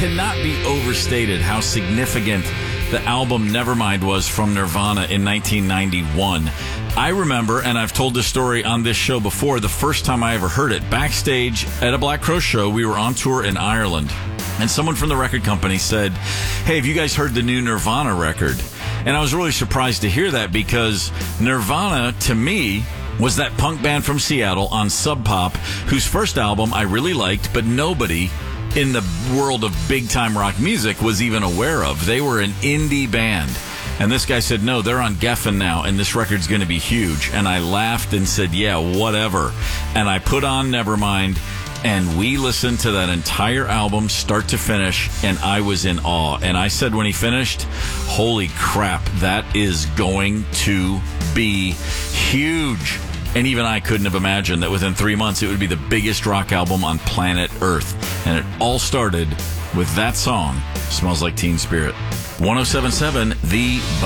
cannot be overstated how significant the album Nevermind was from Nirvana in 1991. I remember, and I've told this story on this show before, the first time I ever heard it. Backstage at a Black Crow show, we were on tour in Ireland, and someone from the record company said, "Hey, have you guys heard the new Nirvana record?" And I was really surprised to hear that, because Nirvana, to me, was that punk band from Seattle on Sub Pop, whose first album I really liked, but nobody in the world of big-time rock music was even aware of. They were an indie band. And this guy said, no, they're on Geffen now, and this record's going to be huge. And I laughed and said, yeah, whatever. And I put on Nevermind, and we listened to that entire album, start to finish, and I was in awe. And I said when he finished, holy crap, that is going to be huge. And even I couldn't have imagined that within 3 months it would be the biggest rock album on planet Earth. And it all started with that song, Smells Like Teen Spirit. 107.7 The